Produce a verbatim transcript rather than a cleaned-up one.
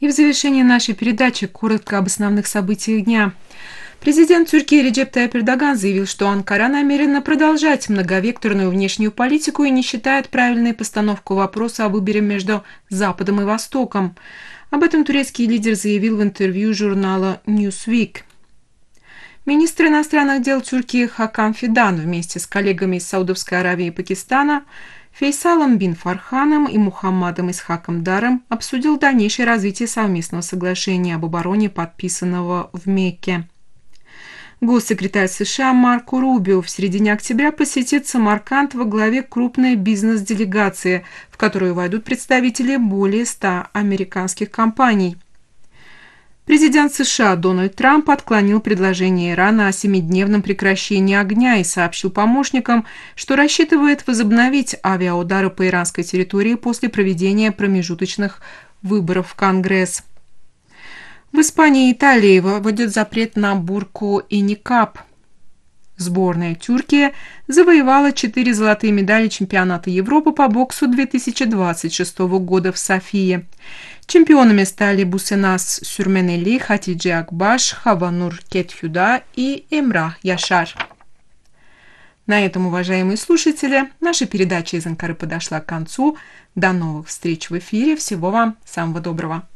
И в завершение нашей передачи коротко об основных событиях дня. Президент Турции Реджеп Тайип Эрдоган заявил, что Анкара намерена продолжать многовекторную внешнюю политику и не считает правильной постановку вопроса о выборе между Западом и Востоком. Об этом турецкий лидер заявил в интервью журнала Newsweek. Министр иностранных дел Турции Хакан Фидан вместе с коллегами из Саудовской Аравии и Пакистана Фейсалом бин Фарханом и Мухаммадом Исхаком Даром обсудил дальнейшее развитие совместного соглашения об обороне, подписанного в Мекке. Госсекретарь США Марко Рубио в середине октября посетит Самарканд во главе крупной бизнес-делегации, в которую войдут представители более ста американских компаний. Президент США Дональд Трамп отклонил предложение Ирана о семидневном прекращении огня и сообщил помощникам, что рассчитывает возобновить авиаудары по иранской территории после проведения промежуточных выборов в Конгресс. В Испании и Италии вводят запрет на бурку и никаб. Сборная Турции завоевала четыре золотые медали чемпионата Европы по боксу две тысячи двадцать шестого года в Софии. Чемпионами стали Бусенас Сюрменели, Хатидже Акбаш, Хаванур Кетхюда и Эмрах Яшар. На этом, уважаемые слушатели, наша передача из Анкары подошла к концу. До новых встреч в эфире. Всего вам самого доброго.